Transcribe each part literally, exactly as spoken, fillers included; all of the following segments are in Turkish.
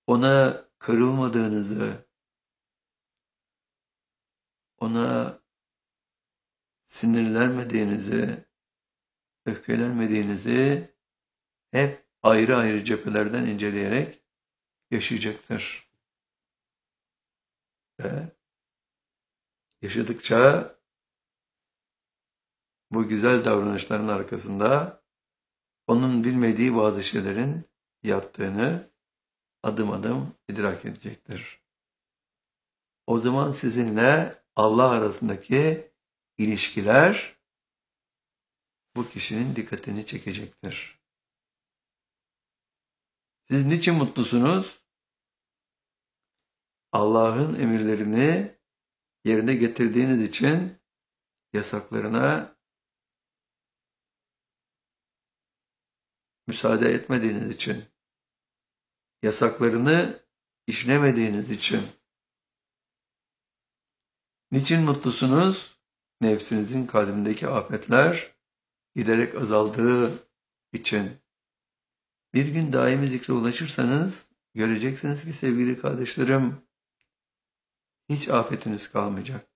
ona kırılmadığınızı, ona sinirlenmediğinizi, öfkelenmediğinizi hep ayrı ayrı cephelerden inceleyerek yaşayacaktır. Ve yaşadıkça bu güzel davranışların arkasında onun bilmediği bazı şeylerin yattığını adım adım idrak edecektir. O zaman sizinle Allah arasındaki ilişkiler bu kişinin dikkatini çekecektir. Siz niçin mutlusunuz? Allah'ın emirlerini yerine getirdiğiniz için, yasaklarına müsaade etmediğiniz için, yasaklarını işlemediğiniz için. Niçin mutlusunuz? Nefsinizin kalbindeki afetler giderek azaldığı için. Bir gün daimi zikre ulaşırsanız göreceksiniz ki sevgili kardeşlerim, hiç afetiniz kalmayacak.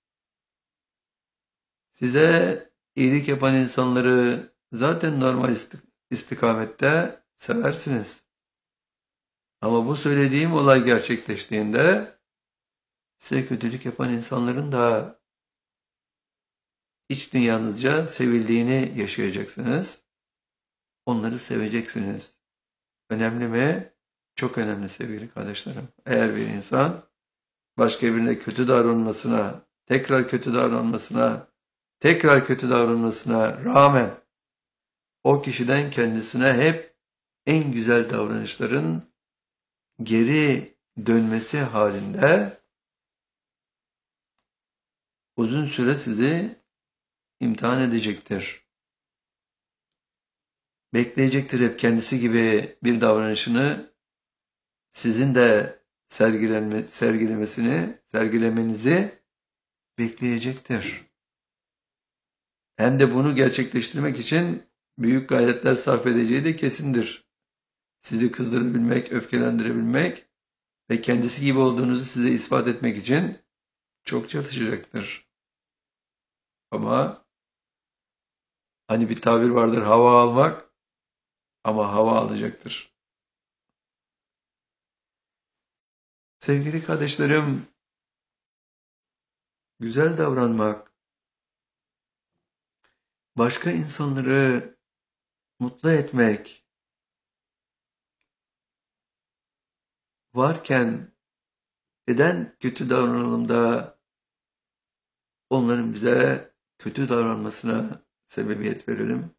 Size iyilik yapan insanları zaten normal istikamette seversiniz. Ama bu söylediğim olay gerçekleştiğinde size kötülük yapan insanların da iç dünyanızca sevildiğini yaşayacaksınız. Onları seveceksiniz. Önemli mi? Çok önemli sevgili kardeşlerim. Eğer bir insan başka birine kötü davranmasına, tekrar kötü davranmasına, tekrar kötü davranmasına rağmen o kişiden kendisine hep en güzel davranışların geri dönmesi halinde uzun süre sizi imtihan edecektir. Bekleyecektir hep kendisi gibi bir davranışını sizin de sergilenme, sergilemesini, sergilemenizi bekleyecektir. Hem de bunu gerçekleştirmek için büyük gayretler sarf edeceği de kesindir. Sizi kızdırabilmek, öfkelendirebilmek ve kendisi gibi olduğunuzu size ispat etmek için çok çalışacaktır. Ama hani bir tabir vardır, hava almak, ama hava alacaktır. Sevgili kardeşlerim, güzel davranmak, başka insanları mutlu etmek varken neden kötü davranalım da onların bize kötü davranmasına sebebiyet verelim?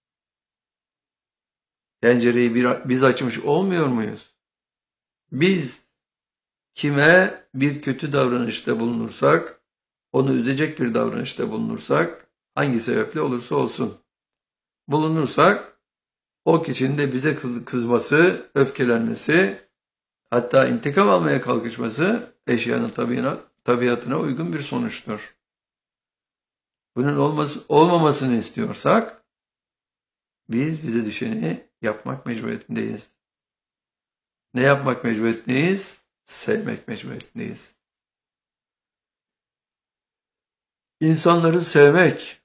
Pencereyi biz açmış olmuyor muyuz? Biz kime bir kötü davranışta bulunursak, onu üzecek bir davranışta bulunursak, hangi sebeple olursa olsun bulunursak, o kişinin de bize kızması, öfkelenmesi, hatta intikam almaya kalkışması eşyanın tabiatına uygun bir sonuçtur. Bunun olması, olmamasını istiyorsak, biz bize düşeni yapmak mecburiyetindeyiz. Ne yapmak mecburiyetindeyiz? Sevmek mecburiyetindeyiz. İnsanları sevmek,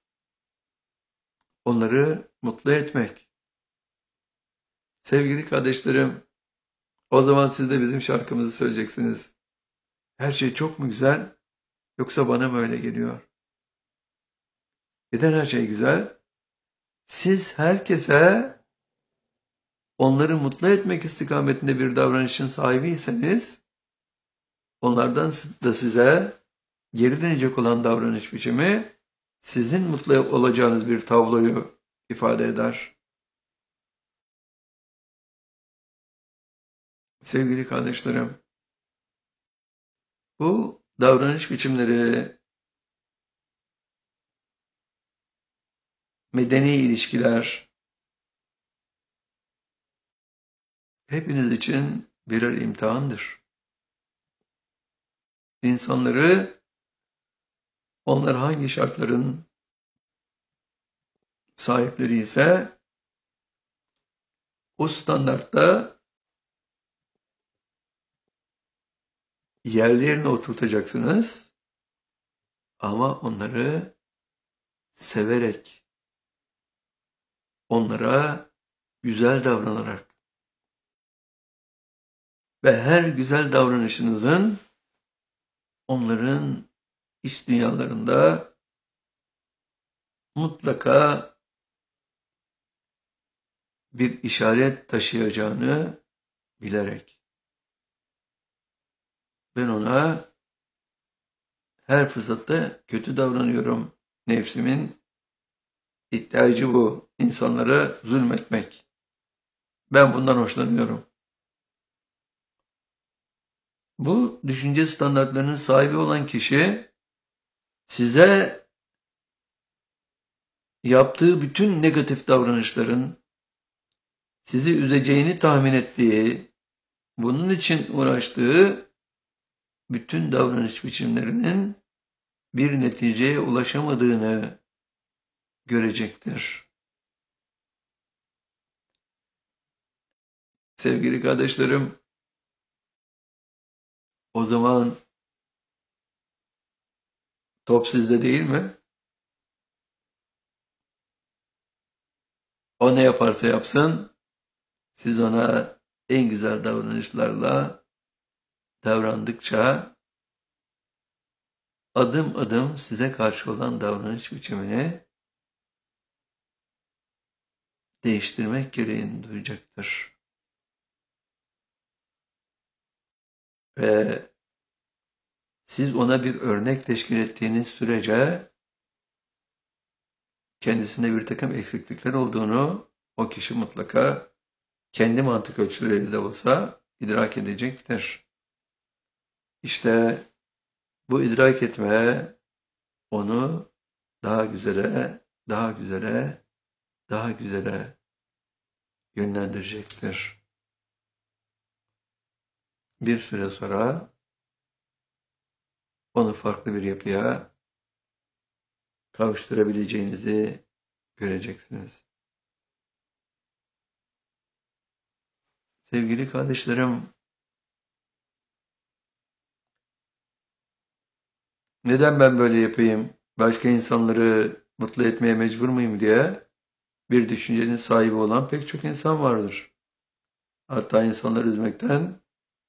onları mutlu etmek. Sevgili kardeşlerim, o zaman siz de bizim şarkımızı söyleyeceksiniz. Her şey çok mu güzel, yoksa bana mı öyle geliyor? Neden her şey güzel? Siz herkese onları mutlu etmek istikametinde bir davranışın sahibiyseniz, onlardan da size geri dönecek olan davranış biçimi sizin mutlu olacağınız bir tabloyu ifade eder. Sevgili kardeşlerim, bu davranış biçimleri, medeni ilişkiler hepiniz için birer imtihandır. İnsanları onlar hangi şartların sahipleri ise, o standartta yerli yerine oturtacaksınız ama onları severek, onlara güzel davranarak ve her güzel davranışınızın onların iç dünyalarında mutlaka bir işaret taşıyacağını bilerek ben ona her fırsatta kötü davranıyorum. Nefsimin ihtiyacı bu. İnsanlara zulmetmek. Ben bundan hoşlanıyorum. Bu düşünce standartlarının sahibi olan kişi size yaptığı bütün negatif davranışların sizi üzeceğini tahmin ettiği, bunun için uğraştığı bütün davranış biçimlerinin bir neticeye ulaşamadığını görecektir. Sevgili kardeşlerim, o zaman top sizde değil mi? O ne yaparsa yapsın, siz ona en güzel davranışlarla davrandıkça adım adım size karşı olan davranış biçimini değiştirmek gereğini duyacaktır. Ve siz ona bir örnek teşkil ettiğiniz sürece kendisinde bir takım eksiklikler olduğunu o kişi mutlaka kendi mantık ölçüleriyle de olsa idrak edecektir. İşte bu idrak etme onu daha güzele, daha güzele, daha güzele yönlendirecektir. Bir süre sonra onu farklı bir yapıya kavuşturabileceğinizi göreceksiniz. Sevgili kardeşlerim, neden ben böyle yapayım, başka insanları mutlu etmeye mecbur muyum diye bir düşüncenin sahibi olan pek çok insan vardır. Hatta insanları üzmekten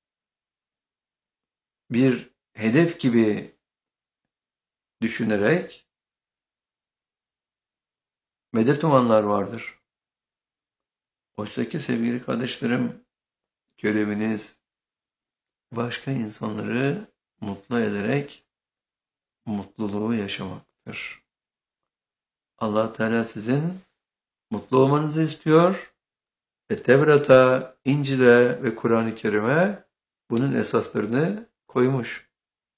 bir hedef gibi düşünerek medet umanlar vardır. Oysa ki sevgili kardeşlerim, göreviniz başka insanları mutlu ederek mutluluğu yaşamaktır. Allah Teala sizin mutlu olmanızı istiyor ve Tevrat'a, İncil'e ve Kur'an-ı Kerim'e bunun esaslarını koymuş.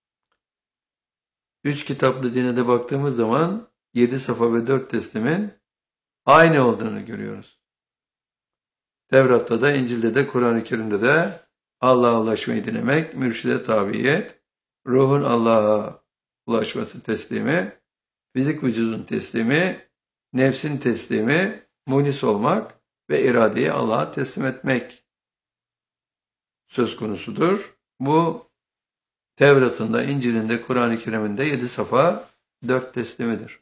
Üç kitaplı dine de baktığımız zaman yedi safa ve dört teslimin aynı olduğunu görüyoruz. Tevrat'ta da, İncil'de de, Kur'an-ı Kerim'de de Allah'a ulaşmayı dilemek, mürşide tabiyet, ruhun Allah'a ulaşması teslimi, fizik vücudun teslimi, nefsin teslimi, munis olmak ve iradeyi Allah'a teslim etmek söz konusudur. Bu Tevrat'ın da, İncil'in de, Kur'an-ı Kerim'in de yedi safa dört teslimidir.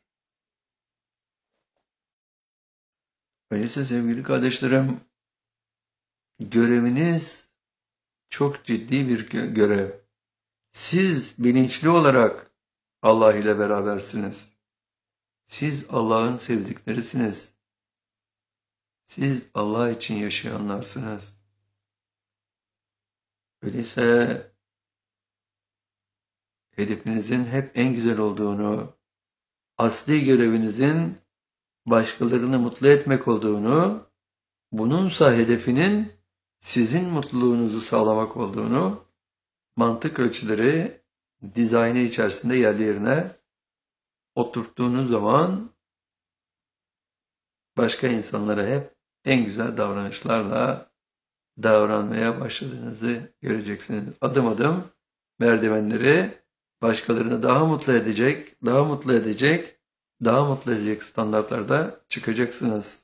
Öyleyse sevgili kardeşlerim, göreviniz çok ciddi bir gö- görev. Siz bilinçli olarak Allah ile berabersiniz. Siz Allah'ın sevdiklerisiniz. Siz Allah için yaşayanlarsınız. Öyleyse hedefinizin hep en güzel olduğunu, asli görevinizin başkalarını mutlu etmek olduğunu, bununsa hedefinin sizin mutluluğunuzu sağlamak olduğunu, mantık ölçüleri dizaynı içerisinde yerli yerine oturttuğunuz zaman başka insanlara hep en güzel davranışlarla davranmaya başladığınızı göreceksiniz. Adım adım merdivenleri başkalarını daha mutlu edecek, daha mutlu edecek, daha mutlu edecek standartlarda çıkacaksınız.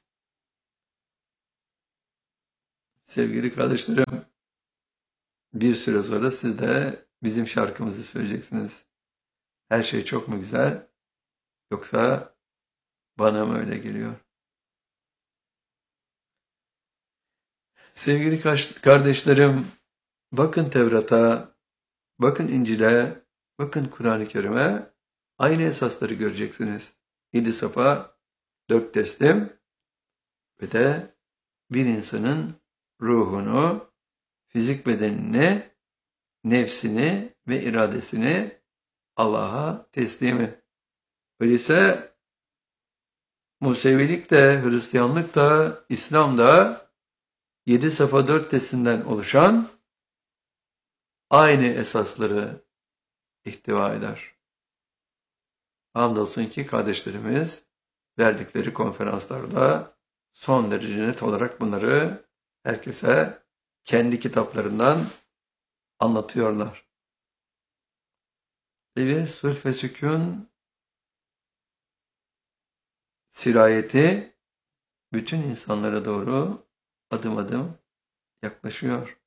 Sevgili kardeşlerim, bir süre sonra siz de bizim şarkımızı söyleyeceksiniz. Her şey çok mu güzel yoksa bana mı öyle geliyor? Sevgili kardeşlerim, bakın Tevrat'a, bakın İncil'e, bakın Kur'an-ı Kerim'e, aynı esasları göreceksiniz. Yedi safa, dört teslim ve de bir insanın ruhunu, fizik bedenini, nefsini ve iradesini Allah'a teslimi. Öyleyse Musevilik de, Hristiyanlık da, İslam da yedi safa dört teslimden oluşan aynı esasları ihtiva eder. Hamdolsun ki kardeşlerimiz verdikleri konferanslarda son derece net olarak bunları herkese kendi kitaplarından anlatıyorlar. Ve bir sulh ve sükun sirayeti bütün insanlara doğru adım adım yaklaşıyor.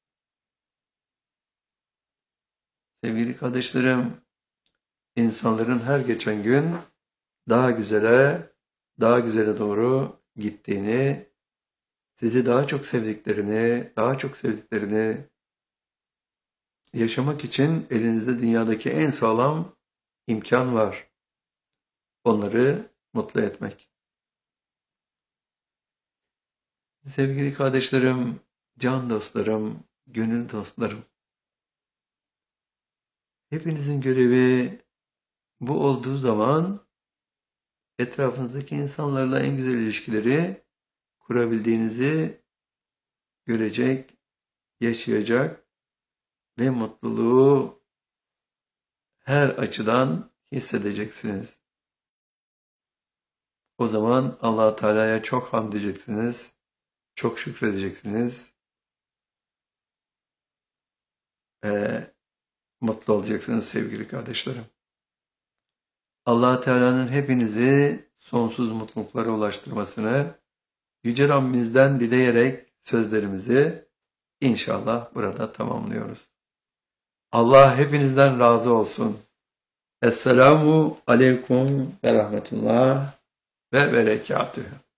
Sevgili kardeşlerim, insanların her geçen gün daha güzele, daha güzele doğru gittiğini, sizi daha çok sevdiklerini, daha çok sevdiklerini yaşamak için elinizde dünyadaki en sağlam imkan var. Onları mutlu etmek. Sevgili kardeşlerim, can dostlarım, gönül dostlarım, hepinizin görevi bu olduğu zaman etrafınızdaki insanlarla en güzel ilişkileri kurabildiğinizi görecek, yaşayacak ve mutluluğu her açıdan hissedeceksiniz. O zaman Allah Teala'ya çok hamd edeceksiniz, çok şükredeceksiniz ve mutlu olacaksınız sevgili kardeşlerim. Allah Teala'nın hepinizi sonsuz mutluluklara ulaştırmasını Yüce Rabbimizden dileyerek sözlerimizi inşallah burada tamamlıyoruz. Allah hepinizden razı olsun. Esselamu aleyküm ve rahmetullah ve berekatühü.